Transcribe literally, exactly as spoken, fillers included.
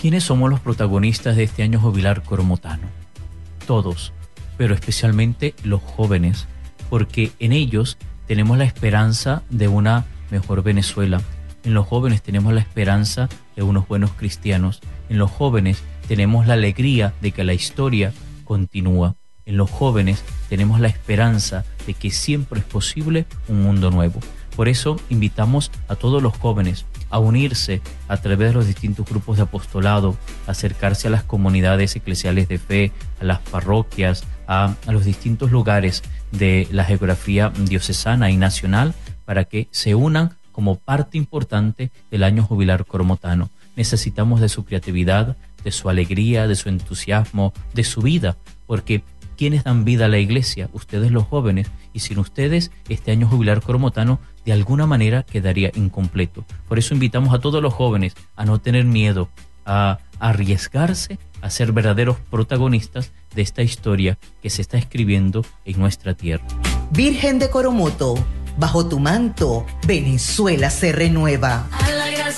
¿Quiénes somos los protagonistas de este año jubilar coromotano? Todos, pero especialmente los jóvenes, porque en ellos tenemos la esperanza de una mejor Venezuela. En los jóvenes tenemos la esperanza de unos buenos cristianos. En los jóvenes tenemos la alegría de que la historia continúa. En los jóvenes tenemos la esperanza de que siempre es posible un mundo nuevo. Por eso invitamos a todos los jóvenes a unirse a través de los distintos grupos de apostolado, a acercarse a las comunidades eclesiales de fe, a las parroquias, a, a los distintos lugares de la geografía diocesana y nacional, para que se unan como parte importante del año jubilar coromotano. Necesitamos de su creatividad, de su alegría, de su entusiasmo, de su vida, porque ¿quiénes dan vida a la iglesia? Ustedes, los jóvenes, y sin ustedes este año jubilar coromotano de alguna manera quedaría incompleto. Por eso invitamos a todos los jóvenes a no tener miedo, a arriesgarse a ser verdaderos protagonistas de esta historia que se está escribiendo en nuestra tierra. Virgen de Coromoto, bajo tu manto, Venezuela se renueva.